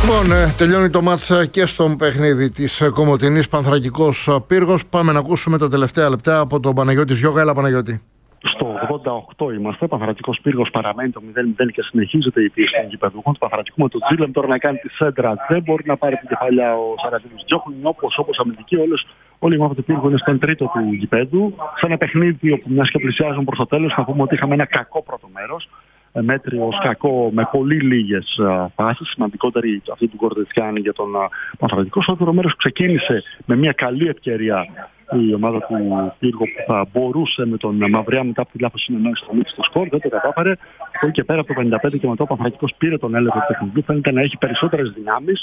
Λοιπόν, τελειώνει το μάτς και στο παιχνίδι της Κομοτηνής, Πανθρακικός Πύργος. Πάμε να ακούσουμε τα τελευταία λεπτά από τον Παναγιώτη Γιώγα. Έλα, Παναγιώτη. Στο 88 είμαστε. Πανθρακικός Πύργος παραμένει το 0-0 και συνεχίζεται η πίεση των γηπεδούχων. Το Πανθρακικό με τον Τζίλεμ τώρα να κάνει τη σέντρα. Δεν μπορεί να πάρει την κεφαλιά ο Σαραντίνος. Διώχνουν όπως αμυντικοί. Όλοι οι ομάδες του Πύργου είναι στον τρίτο του γηπέδου. Σε ένα παιχνίδι όπου μιας και πλησιάζουν προς το τέλος, θα πούμε ότι είχαμε ένα κακό πρώτο μέρος. Μέτριο, κακό, με πολύ λίγες φάσεις. Σημαντικότερη αυτή του Κορδετσιάνη για τον Πανθρακικό. Στο δεύτερο μέρος ξεκίνησε με μια καλή ευκαιρία η ομάδα του Πύργου που θα μπορούσε με τον Μαυριά μετά από τη λάθος συνεννόηση στο μίξ στο σκορ. Δεν το κατάφερε. Από και πέρα από το 55 και μετά ο Πανθρακικός πήρε τον έλεγχο του παιχνιδιού. Φαίνεται να έχει περισσότερες δυνάμεις,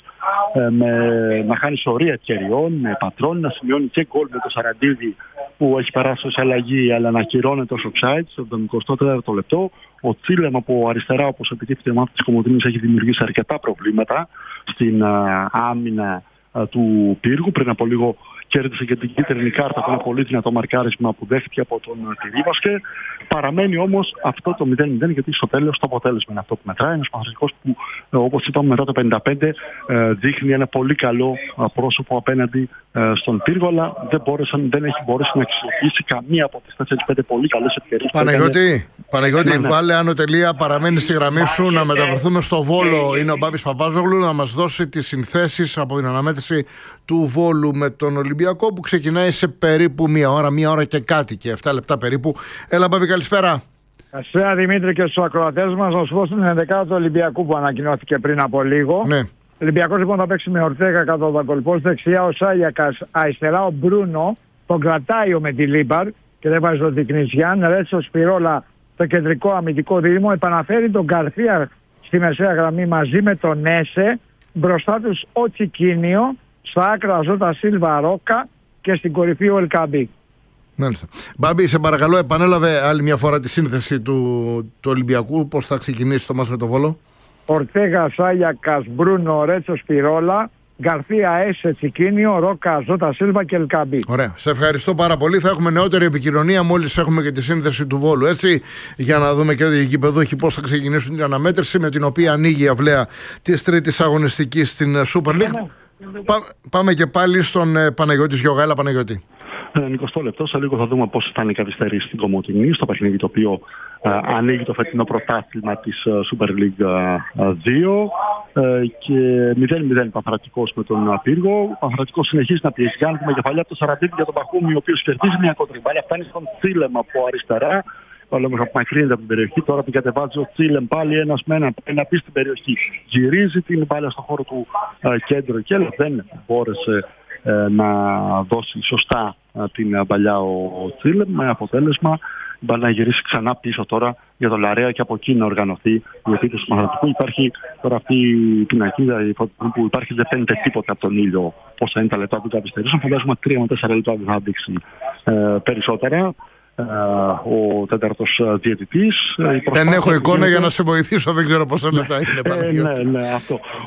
να χάνει σωρία ευκαιριών, με πατρών, να σημειώνει και γκολ με το Σαραντίδη που έχει περάσει ως αλλαγή, αλλά να ακυρώνεται ως offside στο 74ο λεπτό. Ο Τσίλεμ από αριστερά, όπως επιτύχθηκε η ομάδα της Κομοτηνής, έχει δημιουργήσει αρκετά προβλήματα στην άμυνα του Πύργου. Πριν από λίγο κέρδισε και την κίτρινη κάρτα από ένα πολύ δυνατό μαρκάρισμα που δέχτηκε από τον Τυρίβασκε. Παραμένει όμως αυτό το 0-0, γιατί στο τέλος το αποτέλεσμα είναι αυτό που μετράει. Ένας Παναθηναϊκός που, όπως είπαμε, μετά το 55 δείχνει ένα πολύ καλό πρόσωπο απέναντι στον Πύργο, αλλά δεν έχει μπορέσει να αξιοποιήσει καμία από τις 4-5 πολύ καλές ευκαιρίες. Παναγιώτη, βάλε άνω τελεία, παραμένει στη γραμμή σου. Να μεταφερθούμε στο Βόλο. Είναι ο Μπάμπης Παπάζογλου να μας δώσει τις συνθέσεις από την αναμέτρηση του Βόλου με τον Ολυμπιακό, που ξεκινάει σε περίπου μία ώρα και κάτι και 7 λεπτά περίπου. Έλα, Μπάμπη, καλησπέρα. Καλησπέρα, Δημήτρη, και στους ακροατές μας. Να σου πω στην 11η του Ολυμπιακού που ανακοινώθηκε πριν από λίγο. Ναι. Ο Ολυμπιακός λοιπόν θα παίξει με Ορτέγα κατά τον Κολπός, δεξιά ο Σάγιακας, αριστερά ο Μπρούνο, τον κρατάει ο Μεντιλίμπαρ και δεν βάζει τον Τικνισιάν. Ρέτσο Σπυρόλα το κεντρικό αμυντικό δίδυμο, επαναφέρει τον Γκαρθία στη μεσαία γραμμή μαζί με τον Έσε, μπροστά τους ο Τσικίνιο, στα άκρα Ζώτα Σίλβα Ρόκα και στην κορυφή ο Ελκαμπή. Μάλιστα. Μπάμπη, σε παρακαλώ, επανέλαβε άλλη μια φορά τη σύνθεση του Ολυμπιακού. Πώς θα ξεκινήσει το μάτς με το Βόλο? Ορτέγα, Σάγιακας, Μπρούνο, Ρέτσο Σπυρόλα, Γκαρθία, Έσε, Τσικίνιο, Ρόκα, Ζώτα Σίλβα και Ελκαμπή. Ωραία. Σε ευχαριστώ πάρα πολύ. Θα έχουμε νεότερη επικοινωνία μόλις έχουμε και τη σύνθεση του Βόλου. Έτσι, για να δούμε και οι γηπεδούχοι πώς θα ξεκινήσουν την αναμέτρηση με την οποία ανοίγει η αυλαία της τρίτης αγωνιστικής στην Super League. Πάμε και πάλι στον Παναγιώτη Γιώγα. Έλα, Παναγιώτη. 20 λεπτό, σε λίγο θα δούμε πώς θα είναι η καθυστερήση στην Κομοτηνή, στο παιχνίδι το οποίο ανοίγει το φετινό πρωτάθλημα της Super League 2 και 0-0 Πανθρακικός με τον Πύργο. Ο Πανθρακικός συνεχίζει να πιέσει, κάνει τη κεφαλιά από το Σαραντίνη για τον Παχούμη, ο οποίος κερδίζει μια κόντρη μπάλα, φτάνει στον Τσίλεμ από αριστερά. Ο Λέμος απομακρύνεται από την περιοχή, τώρα την κατεβάζει ο Τσίλεμ, πάλι ένας με έναν, να πει στην περιοχή. Γυρίζει την μπάλα στον χώρο του κέντρου και δεν μπόρεσε να δώσει σωστά την παλιά ο Τσίλεμ, με αποτέλεσμα να γυρίσει ξανά πίσω τώρα για το Λαρέα και από εκεί να οργανωθεί η επίθεση του Παναθηναϊκού. Υπάρχει τώρα αυτή η πινακίδα που υπάρχει, δεν φαίνεται τίποτα από τον ήλιο πόσα είναι τα λεπτά του καθυστερήσεων. Φαντάζομαι 3 με 4 λεπτά δεν θα δείξει περισσότερα. Ο τέταρτος διαιτητής. Δεν έχω εικόνα για να σε βοηθήσω, δεν ξέρω πόσα λεπτά είναι. Ναι, αυτό.